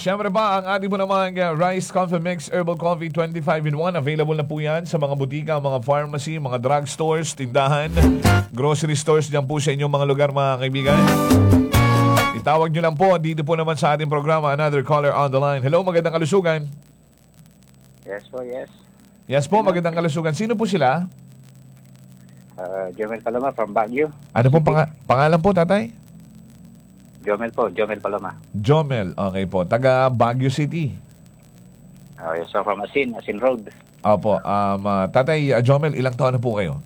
Siyempre pa, ang ating po namang Rice Coffee Mix Herbal Coffee 25-in-1. Available na po yan sa mga butika, mga pharmacy, mga drugstores, tindahan, grocery stores. Diyan po sa inyong mga lugar, mga kaibigan. Itawag nyo lang po. Dito po naman sa ating programa, another caller on the line. Hello, magandang kalusugan. Yes po, yes. Yes po, magandang kalusugan. Sino po sila? Jomel Paloma from Baguio. Ano po pangalan po, tatay? Jomel po, Jomel Paloma. Jomel, okay po. Taga Baguio City. Yes, so from Asin Road. Opo, tatay Jomel, ilang taon na po kayo?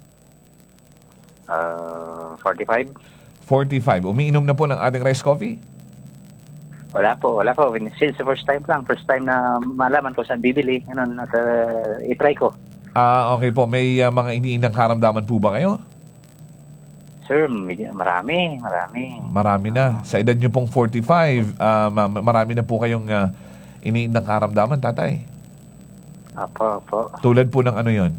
45. 45. Umiinom na po ng ating rice coffee? Wala po. Since the first time lang. First time na malaman ko saan bibili. Ganun, at i-try ko. Okay po. May mga iniinang karamdaman po ba kayo? Sir, marami. Marami na. Sa edad nyo pong 45, marami na po kayong iniinang karamdaman, tatay. Apo. Tulad po ng ano yon?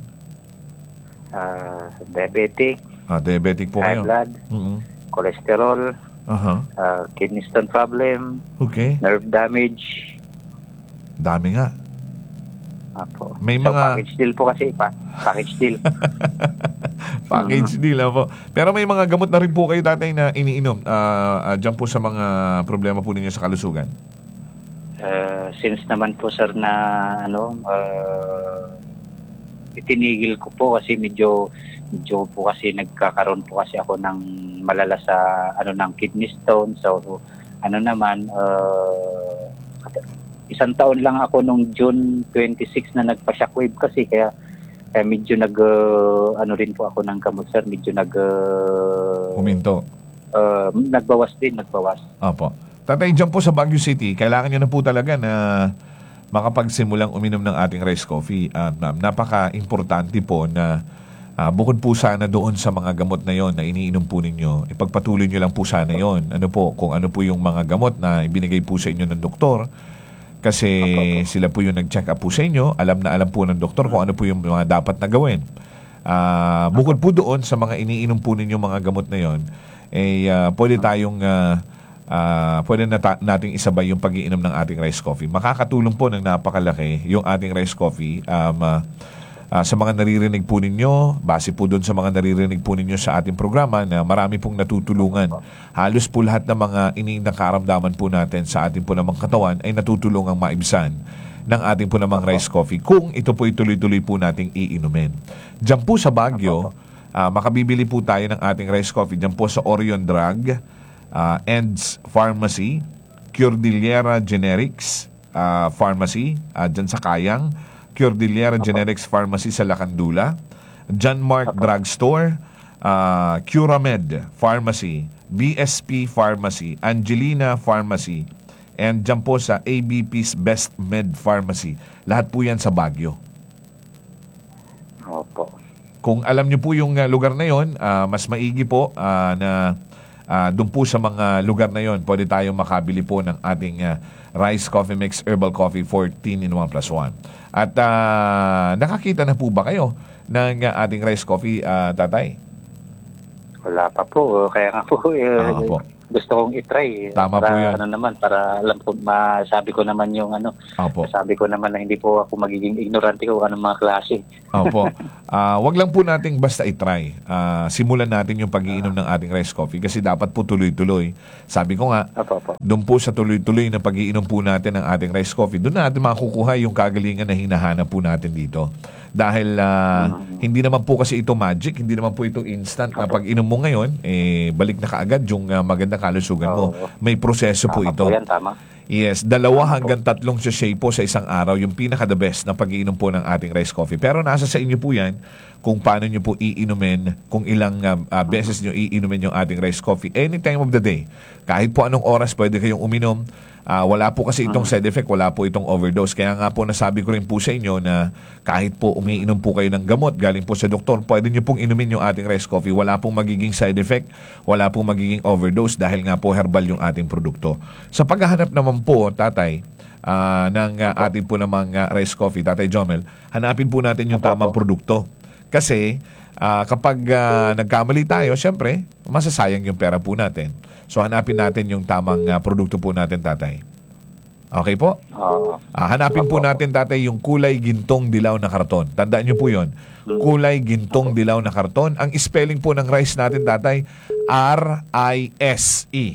Diabetic. Diabetic po high kayo. blood. Mm-hmm. Cholesterol. Kidney stone problem. Okay. Nerve damage. Dami nga. Apo. May so, mga... package deal po kasi. Package deal. Package deal po. Pero may mga gamot na rin po kayo, tatay, na iniinom dyan po sa mga problema po ninyo sa kalusugan. Since naman po sir na itinigil ko po kasi medyo po kasi nagkakaroon po kasi ako ng malala sa ng kidney stone. So isang taon lang ako nung June 26 na nagpa-shockwave kasi kaya medyo rin po ako ng gamot sir, medyo huminto. Nagbawas. Opo. Tatay, dyan po sa Baguio City, kailangan nyo na po talaga na makapagsimulang uminom ng ating rice coffee. Napaka-importante po na bukod po sana doon sa mga gamot na yon na iniinom po ninyo, ipagpatuloy nyo lang po sana yon. Kung ano po yung mga gamot na ibinigay po sa inyo ng doktor. Kasi sila po yung nag-check up po sa inyo. Alam po ng doktor kung ano po yung mga dapat na gawin. Bukod po doon sa mga iniinom po ninyo mga gamot na yon, pwede nating isabay yung pag-iinom ng ating rice coffee. Makakatulong po ng napakalaki yung ating rice coffee sa mga naririnig po ninyo, base po doon sa mga naririnig po ninyo sa ating programa na marami pong natutulungan. Halos po lahat ng mga iniindang karamdaman po natin sa ating po namang katawan ay natutulungang maibsan ng ating po namang rice coffee kung ito po ituloy-tuloy po nating iinumin. Diyan po sa Baguio, makabibili po tayo ng ating rice coffee diyan po sa Orion Drug, Ends Pharmacy, Cordillera Generics Pharmacy, dyan sa Kayang, Cordillera Generics Pharmacy sa Lacandula, John Mark Drugstore, Curamed Pharmacy, BSP Pharmacy, Angelina Pharmacy, and dyan po sa ABP's Best Med Pharmacy. Lahat po yan sa Baguio. Opo. Kung alam nyo po yung lugar na yon, mas maigi po na doon po sa mga lugar na yon, pwede tayong makabili po ng ating Rice Coffee Mix Herbal Coffee 14-in-1+1. At nakakita na po ba kayo ng ating rice coffee, tatay? Wala pa po. Kaya nga po, po. gusto kong itry. Tama para, po yan. Para alam ko, masabi ko naman yung masabi ko naman na hindi po ako magiging ignorante ko anong mga klase. Opo. Wag lang po nating basta itry. Simulan natin yung pag-iinom ng ating rice coffee kasi dapat po tuloy-tuloy. Sabi ko nga, doon po sa tuloy-tuloy na pag-iinom po natin ng ating rice coffee, doon natin makukuha yung kagalingan na hinahanap po natin dito. Dahil hindi naman po kasi ito magic, hindi naman po ito instant na pag inom mo ngayon, balik na kaagad yung magandang kalusugan mo. May proseso po ito. Po yan, tama. Yes, 2 hanggang 3 sachet po sa isang araw, yung pinaka-the best na pag-iinom po ng ating rice coffee. Pero nasa sa inyo po yan kung paano nyo po iinumin, kung ilang beses nyo iinumin yung ating rice coffee. Any time of the day. Kahit po anong oras pwede kayong uminom. Wala po kasi itong side effect, wala po itong overdose. Kaya nga po nasabi ko rin po sa inyo na kahit po umiinom po kayo ng gamot galing po sa doktor, pwede nyo pong inumin yung ating rice coffee. Wala pong magiging side effect, wala pong magiging overdose dahil nga po herbal yung ating produkto. Sa paghahanap naman po, tatay, ng ating po namang rice coffee, Tatay Jomel, hanapin po natin yung tamang produkto. Kasi kapag nagkamali tayo, syempre, masasayang yung pera po natin. So hanapin natin yung tamang produkto po natin, tatay. Okay po? Oo. Hanapin po natin, tatay, yung kulay gintong dilaw na karton. Tandaan nyo po yun. Kulay gintong dilaw na karton. Ang spelling po ng rice natin, tatay, R-I-S-E.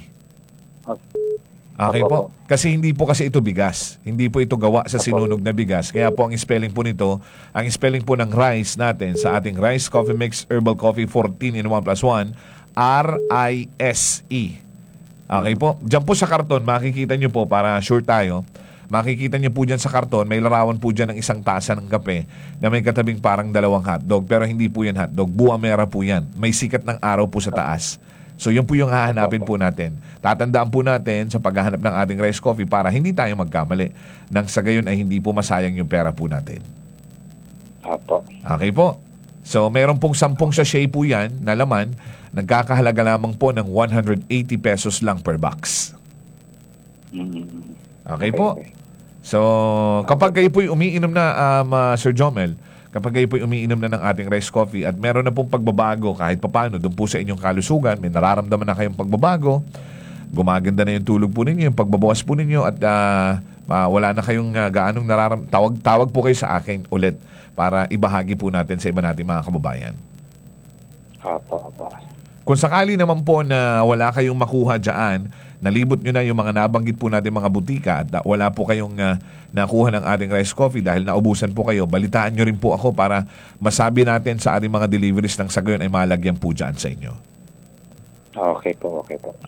Okay po? Kasi hindi po kasi ito bigas. Hindi po ito gawa sa sinunog na bigas. Kaya po ang spelling po nito, ang spelling po ng rice natin sa ating Rice Coffee Mix Herbal Coffee 14 in 1+1, R-I-S-E. Okay po? Diyan po sa karton, makikita nyo po, para sure tayo, makikita nyo po dyan sa karton, may larawan po dyan ng isang tasa ng kape na may katabing parang dalawang hotdog. Pero hindi po yan hotdog. Buwa mera po yan. May sikat ng araw po sa taas. So yun po yung hahanapin po natin. Tatandaan po natin sa paghahanap ng ating rice coffee para hindi tayo magkamali. Nang sa gayon ay hindi po masayang yung pera po natin. Opo. Okay po? So meron pong 10 sachet po yan na laman. Nagkakahalaga lamang po ng 180 pesos lang per box. Okay po? So, kapag kayo po'y umiinom na, Sir Jomel, kapag kayo po'y umiinom na ng ating rice coffee at meron na pong pagbabago kahit papano doon po sa inyong kalusugan, may nararamdaman na kayong pagbabago, gumaganda na yung tulog po ninyo, yung pagbabawas po ninyo at wala na kayong gaanong tawag po kayo sa akin ulit para ibahagi po natin sa iba nating mga kababayan. Opo. Kung sakali naman po na wala kayong makuha dyan, nalibot nyo na yung mga nabanggit po natin mga butika at wala po kayong nakuha ng ating rice coffee dahil naubusan po kayo, balitaan nyo rin po ako para masabi natin sa ating mga deliveries ng sa gayon ay malagyan po dyan sa inyo. Okay po. Okay po?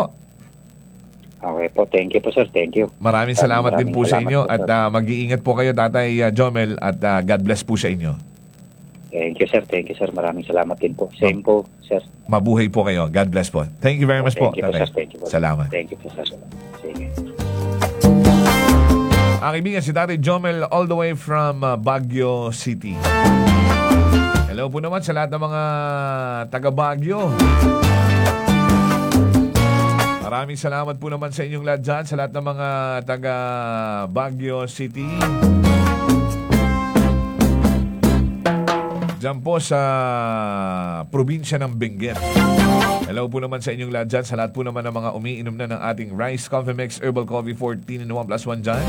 Okay po. Thank you po, sir. Thank you. Maraming salamat din po sa inyo salamat po, at mag-iingat po kayo, Tatay Jomel, at God bless po sa inyo. Thank you, sir. Maraming salamat din po. Same po, sir. Mabuhay po kayo. God bless po. Thank you very much po, Thank you po, Tatay. sir. Thank you po. Salamat. Thank you po, sir. Sige. Ang kaibigan, si Tatay Jomel all the way from Baguio City. Hello po naman sa lahat ng mga taga Baguio. Maraming salamat po naman sa inyong lahat dyan, sa lahat ng mga taga Baguio City. Diyan po sa probinsya ng Benguet. Hello po naman sa inyong lahat dyan, sa lahat po naman ng mga umiinom na ng ating Rice Coffee Mix Herbal Coffee 14 in 1+1 dyan.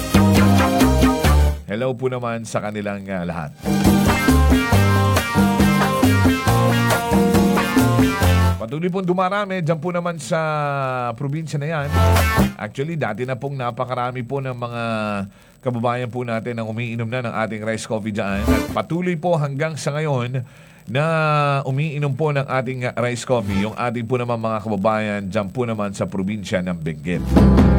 Hello po naman sa kanilang lahat. Patuloy pong dumarami dyan po naman sa probinsya na yan. Actually, dati na pong napakarami po ng mga kababayan po natin ang umiinom na ng ating rice coffee dyan. At patuloy po hanggang sa ngayon na umiinom po ng ating rice coffee yung ating po naman mga kababayan dyan po naman sa probinsya ng Benguet.